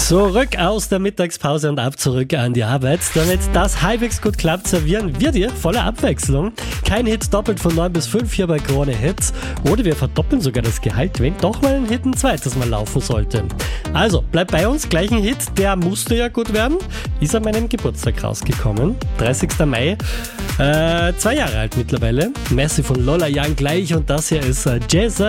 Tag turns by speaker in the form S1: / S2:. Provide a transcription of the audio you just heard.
S1: Zurück aus der Mittagspause und ab zurück an die Arbeit. Damit das halbwegs gut klappt, servieren wir dir volle Abwechslung. Kein Hit doppelt von 9 bis 5 hier bei Krone Hits. Oder wir verdoppeln sogar das Gehalt, wenn doch mal ein Hit ein zweites Mal laufen sollte. Also, bleib bei uns, gleich ein Hit, der musste ja gut werden. Ist an meinem Geburtstag rausgekommen, 30. Mai. 2 Jahre alt mittlerweile. Messi von Lola Young gleich und das hier ist Jazz.